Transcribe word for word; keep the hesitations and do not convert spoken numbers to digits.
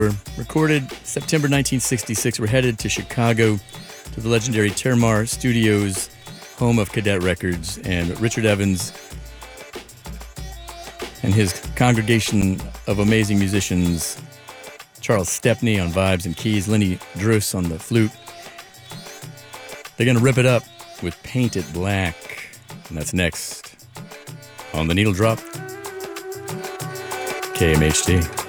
Recorded September nineteen sixty-six, we're headed to Chicago to the legendary Termar Studios, home of Cadet Records, and Richard Evans and his congregation of amazing musicians, Charles Stepney on vibes and keys, Lenny Druss on the flute. They're going to rip it up with Paint It Black, and that's next on The Needle Drop, K M H T.